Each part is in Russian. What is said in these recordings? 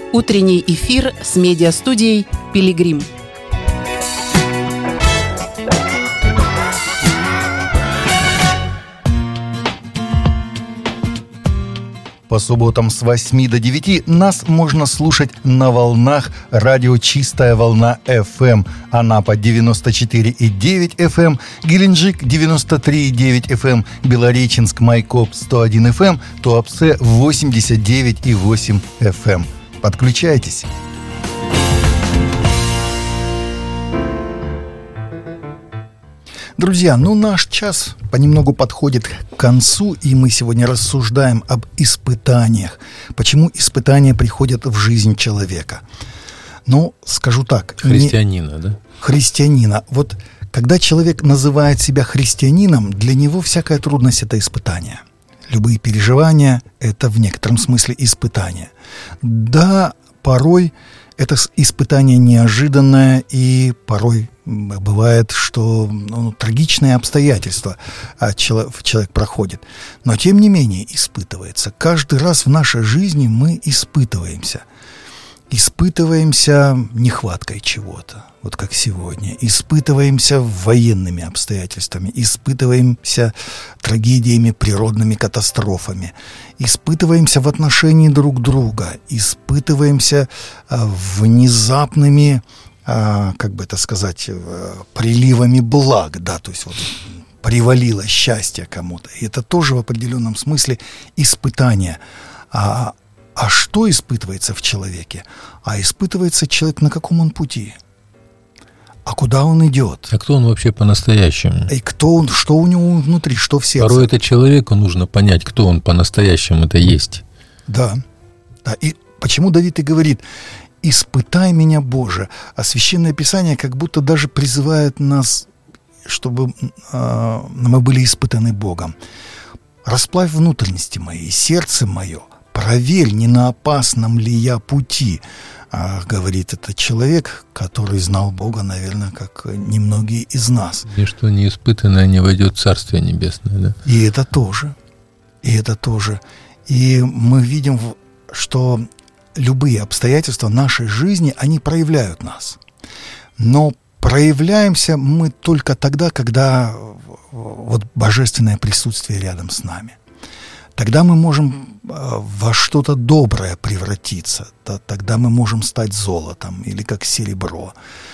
Утренний эфир с медиастудией «Пилигрим». По субботам с 8 до 9 нас можно слушать на волнах радио «Чистая волна FM». Анапа 94,9 FM, Геленджик 93,9 FM, Белореченск, Майкоп 101 FM, Туапсе 89,8 FM. Подключайтесь. Друзья, наш час понемногу подходит к концу, и мы сегодня рассуждаем об испытаниях. Почему испытания приходят в жизнь человека? Скажу так. Христианина, да? Христианина. Вот когда человек называет себя христианином, для него всякая трудность – это испытание. Любые переживания – это в некотором смысле испытание. Да, порой это испытание неожиданное, и порой бывает, что трагичные обстоятельства человек проходит. Но, тем не менее, испытывается. Каждый раз в нашей жизни мы испытываемся. Испытываемся нехваткой чего-то, вот как сегодня. Испытываемся военными обстоятельствами. Испытываемся трагедиями, природными катастрофами. Испытываемся в отношении друг друга. Испытываемся внезапными, приливами благ, да, то есть привалило счастье кому-то. И это тоже в определенном смысле испытание. А что испытывается в человеке? А испытывается человек, на каком он пути? А куда он идет? А кто он вообще по-настоящему? И кто он, что у него внутри, что в сердце? Порой это человеку нужно понять, кто он по-настоящему это есть. Да. И почему Давид и говорит: «Испытай меня, Боже». А Священное Писание как будто даже призывает нас, чтобы мы были испытаны Богом. «Расплавь внутренности мои, сердце мое, проверь, не на опасном ли я пути», говорит этот человек, который знал Бога, наверное, как немногие из нас. Ничто не испытанное не войдет в Царствие Небесное, да? И это тоже. И мы видим, что любые обстоятельства нашей жизни, они проявляют нас. Но проявляемся мы только тогда, когда божественное присутствие рядом с нами. Тогда мы можем во что-то доброе превратиться. Тогда мы можем стать золотом или как серебро.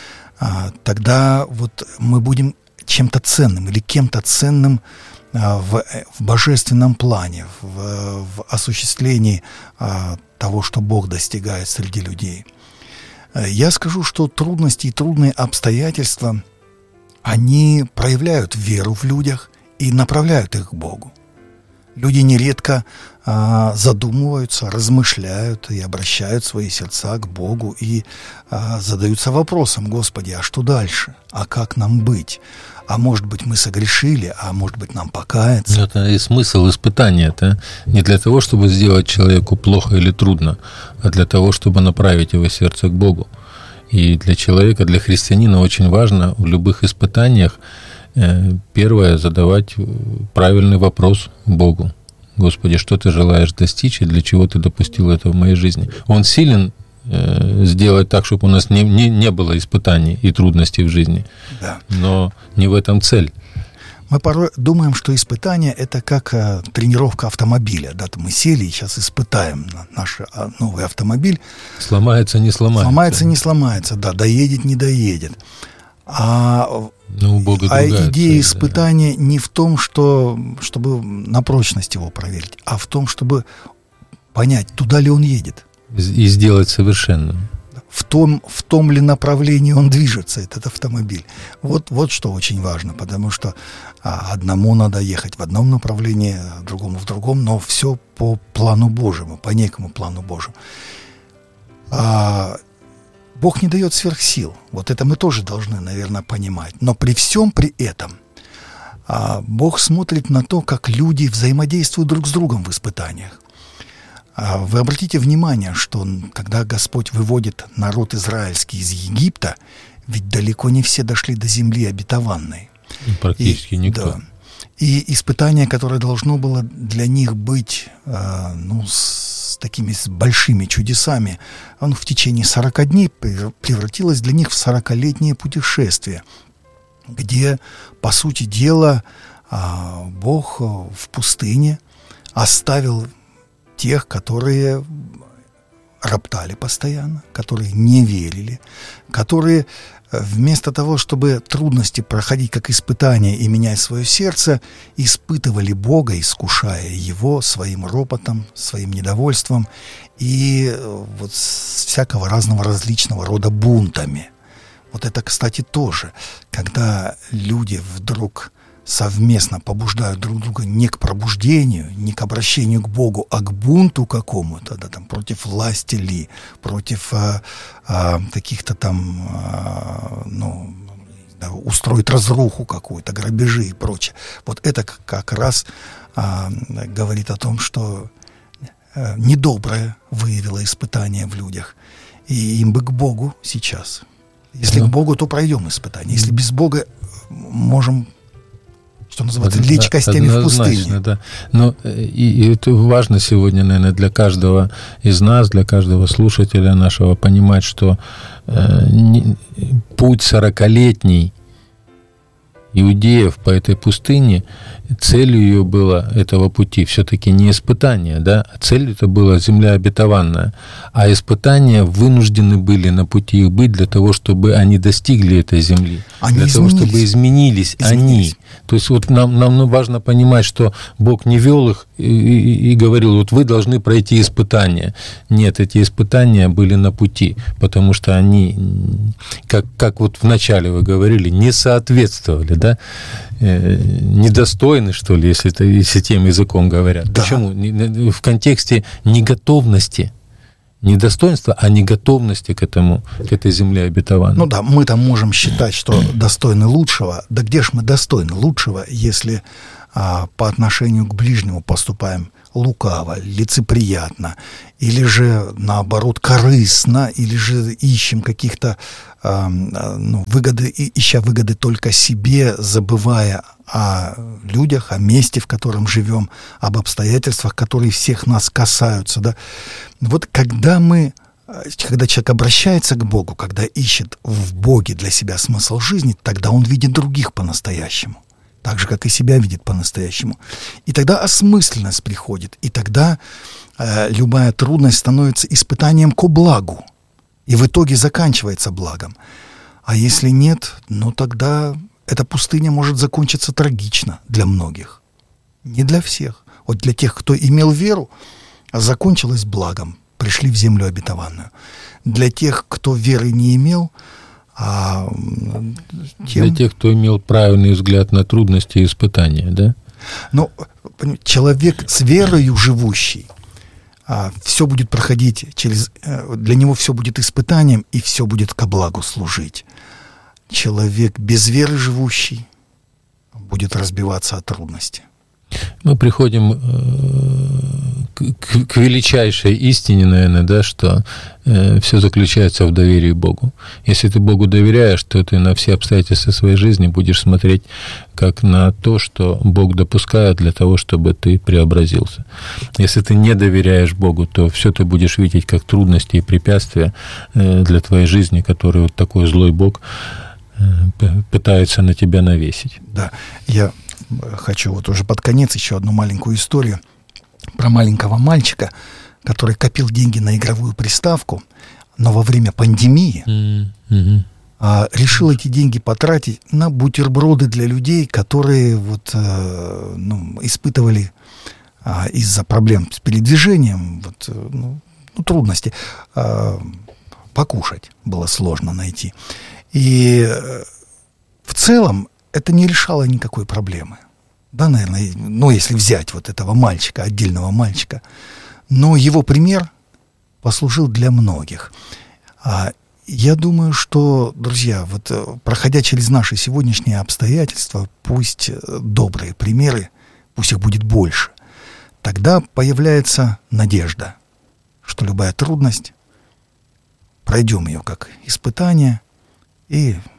Тогда мы будем чем-то ценным или кем-то ценным в божественном плане, в осуществлении того, что Бог достигает среди людей. Я скажу, что трудности и трудные обстоятельства, они проявляют веру в людях и направляют их к Богу. Люди нередко задумываются, размышляют и обращают свои сердца к Богу и задаются вопросом: «Господи, а что дальше? А как нам быть? А может быть, мы согрешили, а может быть, нам покаяться?» Это и смысл испытания. Это не для того, чтобы сделать человеку плохо или трудно, а для того, чтобы направить его сердце к Богу. И для человека, для христианина очень важно в любых испытаниях первое — задавать правильный вопрос Богу. «Господи, что ты желаешь достичь, и для чего ты допустил это в моей жизни?» Он силен сделать так, чтобы у нас не было испытаний и трудностей в жизни. Да. Но не в этом цель. Мы порой думаем, что испытание – это как тренировка автомобиля. Да, мы сели и сейчас испытаем наш новый автомобиль. Сломается, не сломается. Сломается, не сломается, да, доедет, не доедет. У Бога другая идея цель, испытания не в том, чтобы на прочность его проверить, а в том, чтобы понять, туда ли он едет. И сделать совершенным. В том ли направлении он движется, этот автомобиль. Вот что очень важно, потому что одному надо ехать в одном направлении, другому в другом, но все по плану Божьему, по некому плану Божьему. Бог не дает сверхсил. Вот это мы тоже должны, наверное, понимать. Но при всем при этом Бог смотрит на то, как люди взаимодействуют друг с другом в испытаниях. Вы обратите внимание, что когда Господь выводит народ израильский из Египта, ведь далеко не все дошли до земли обетованной. Практически никто. Да. И испытание, которое должно было для них быть, с такими большими чудесами, оно в течение 40 дней превратилось для них в 40-летнее путешествие, где, по сути дела, Бог в пустыне оставил тех, которые роптали постоянно, которые не верили, которые вместо того, чтобы трудности проходить как испытания и менять свое сердце, испытывали Бога, искушая Его своим ропотом, своим недовольством и вот всякого разного различного рода бунтами. Вот это, кстати, тоже, когда люди вдруг совместно побуждают друг друга не к пробуждению, не к обращению к Богу, а к бунту какому-то, да, там, против власти ли, против каких-то там, устроить разруху какую-то, грабежи и прочее. Вот это как раз говорит о том, что недоброе выявило испытание в людях. И им бы к Богу сейчас. Если к Богу, то пройдем испытание. Если без Бога можем, что называется, лечь костями в пустыне. Да. Но и это важно сегодня, наверное, для каждого из нас, для каждого слушателя нашего понимать, что путь 40-летний иудеев по этой пустыне, целью ее было, этого пути, все-таки не испытание, да, а цель это была земля обетованная, а испытания вынуждены были на пути их быть для того, чтобы они достигли этой земли, для того, чтобы изменились они. То есть вот нам важно понимать, что Бог не вел их и говорил, вот вы должны пройти испытания. Нет, эти испытания были на пути, потому что они, как вот вначале вы говорили, не соответствовали, да, недостойны, что ли, если тем языком говорят. Да. Почему? В контексте неготовности, не достоинства, а неготовности к этой земле обетованной. Ну да, мы там можем считать, что достойны лучшего. Да где ж мы достойны лучшего, если по отношению к ближнему поступаем лукаво, лицеприятно, или же, наоборот, корыстно, или же ищем каких-то выгоды, ища выгоды только себе, забывая о людях, о месте, в котором живем, об обстоятельствах, которые всех нас касаются. Да? Вот когда человек обращается к Богу, когда ищет в Боге для себя смысл жизни, тогда он видит других по-настоящему. Так же, как и себя видит по-настоящему. И тогда осмысленность приходит, и тогда любая трудность становится испытанием ко благу, и в итоге заканчивается благом. А если нет, тогда эта пустыня может закончиться трагично для многих. Не для всех. Вот для тех, кто имел веру, закончилось благом, пришли в землю обетованную. Для тех, кто веры не имел, для тех, кто имел правильный взгляд на трудности и испытания, да? Но человек с верою живущий, все будет проходить для него все будет испытанием, и все будет ко благу служить. Человек без веры живущий будет разбиваться от трудности. Мы приходим к величайшей истине, наверное, да, что все заключается в доверии Богу. Если ты Богу доверяешь, то ты на все обстоятельства своей жизни будешь смотреть как на то, что Бог допускает для того, чтобы ты преобразился. Если ты не доверяешь Богу, то все ты будешь видеть как трудности и препятствия для твоей жизни, которые вот такой злой Бог пытается на тебя навесить. Да, я хочу вот уже под конец еще одну маленькую историю про маленького мальчика, который копил деньги на игровую приставку, но во время пандемии решил эти деньги потратить на бутерброды для людей, которые испытывали из-за проблем с передвижением трудности. Покушать было сложно найти. И в целом это не решало никакой проблемы. Да, наверное, если взять вот этого мальчика, отдельного мальчика. Но его пример послужил для многих. Я думаю, что, друзья, проходя через наши сегодняшние обстоятельства, пусть добрые примеры, пусть их будет больше, тогда появляется надежда, что любая трудность, пройдем ее как испытание, и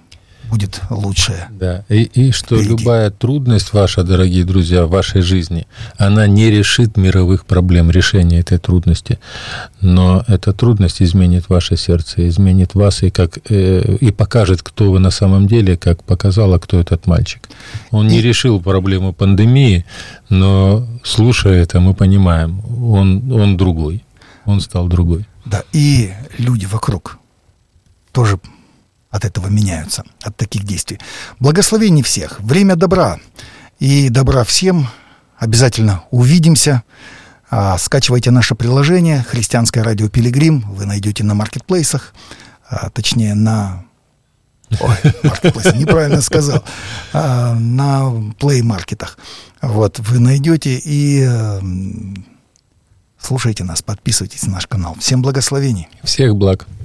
будет лучшее. Да, и что впереди. Любая трудность ваша, дорогие друзья, в вашей жизни, она не решит мировых проблем, решения этой трудности, но эта трудность изменит ваше сердце, изменит вас и покажет, кто вы на самом деле, как показала, кто этот мальчик. Он не решил проблему пандемии, но, слушая это, мы понимаем, он другой, он стал другой. Да, и люди вокруг тоже от этого меняются, от таких действий. Благословений всех, время добра и добра всем. Обязательно увидимся. Скачивайте наше приложение «Христианское радио Пилигрим». Вы найдете на маркетплейсах, точнее на... маркетплейс, неправильно сказал. На плей-маркетах. Вот, вы найдете и слушайте нас, подписывайтесь на наш канал. Всем благословений. Всех благ.